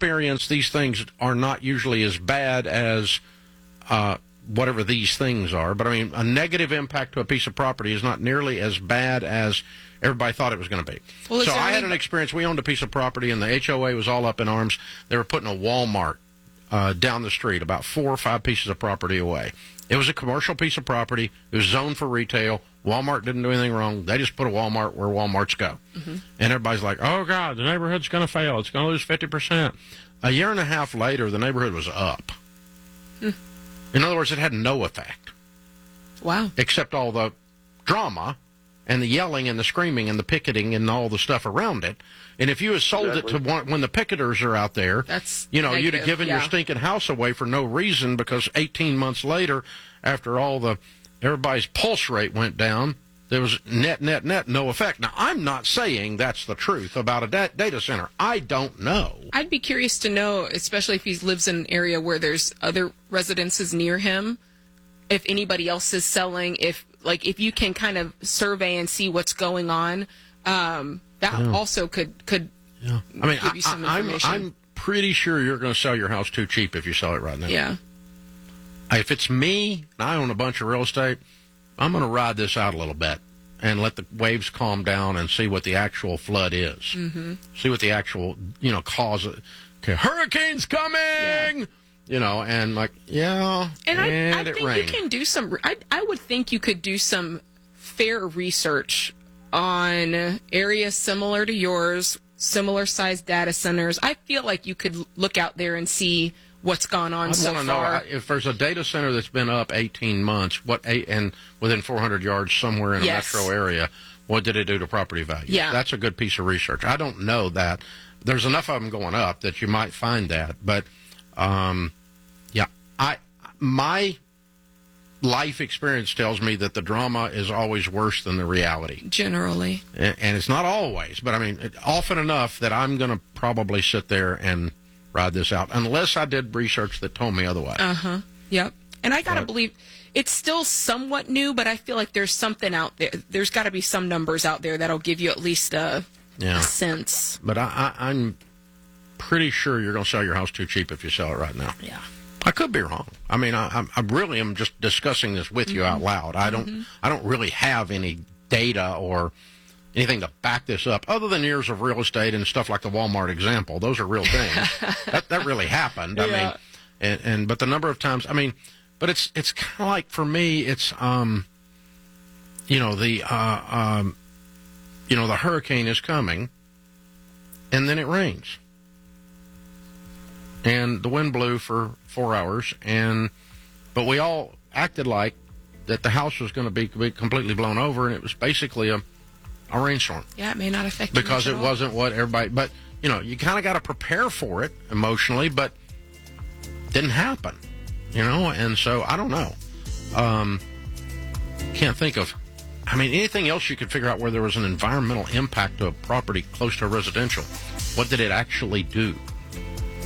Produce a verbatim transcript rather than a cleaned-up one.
experience, these things are not usually as bad as uh, whatever these things are. But, I mean, a negative impact to a piece of property is not nearly as bad as everybody thought it was going to be. Well, so I any... had an experience. We owned a piece of property, and the H O A was all up in arms. They were putting a Walmart uh, down the street, about four or five pieces of property away. It was a commercial piece of property. It was zoned for retail. Walmart didn't do anything wrong. They just put a Walmart where Walmarts go. Mm-hmm. And everybody's like, oh, God, the neighborhood's going to fail. It's going to lose fifty percent. A year and a half later, the neighborhood was up. Hmm. In other words, it had no effect. Wow. Except all the drama and the yelling and the screaming and the picketing and all the stuff around it. And if you had sold exactly. it to one, when the picketers are out there, That's you know, negative. you'd have given yeah. your stinking house away for no reason because eighteen months later, after all the, everybody's pulse rate went down, there was net, net, net, no effect. Now, I'm not saying that's the truth about a da- data center. I don't know. I'd be curious to know, especially if he lives in an area where there's other residences near him, if anybody else is selling, if, like, if you can kind of survey and see what's going on, um, that yeah. also could, could yeah. I mean, give you some I, information. I'm, I'm pretty sure you're going to sell your house too cheap if you sell it right now. Yeah. If it's me, and I own a bunch of real estate, I'm going to ride this out a little bit and let the waves calm down and see what the actual flood is. Mm-hmm. See what the actual, you know, cause. Okay, hurricane's coming! Yeah. You know, and like, yeah, and, and I, I it think rained. you can do some, I, I would think you could do some fair research on areas similar to yours, similar sized data centers. I feel like you could look out there and see what's gone on I so want to far. know if there's a data center that's been up eighteen months, what eight, and within four hundred yards somewhere in a yes. metro area, what did it do to property value? Yeah. That's a good piece of research. I don't know that. There's enough of them going up that you might find that. But, um, yeah, I my life experience tells me that the drama is always worse than the reality. Generally. And, and it's not always, but, I mean, it, often enough that I'm going to probably sit there and ride this out, unless I did research that told me otherwise. Uh-huh. Yep. And I got to But, believe it's still somewhat new, but I feel like there's something out there. There's got to be some numbers out there that'll give you at least a, yeah. a sense. But I, I, I'm pretty sure you're going to sell your house too cheap if you sell it right now. Yeah. I could be wrong. I mean, I, I really am just discussing this with mm-hmm. you out loud. I don't, mm-hmm. I don't really have any data or anything to back this up, other than years of real estate and stuff like the Walmart example. Those are real things. that that really happened. I yeah. mean, and, and but the number of times, I mean, but it's it's kind of like, for me, it's um, you know, the uh, um, you know, the hurricane is coming, and then it rains, and the wind blew for four hours, and but we all acted like that the house was going to be, be completely blown over, and it was basically a a rainstorm. Yeah, it may not affect you because it all. wasn't what everybody. But you know, you kind of got to prepare for it emotionally, but it didn't happen. You know, and so I don't know. Um, can't think of. I mean, anything else you could figure out where there was an environmental impact to a property close to a residential? What did it actually do?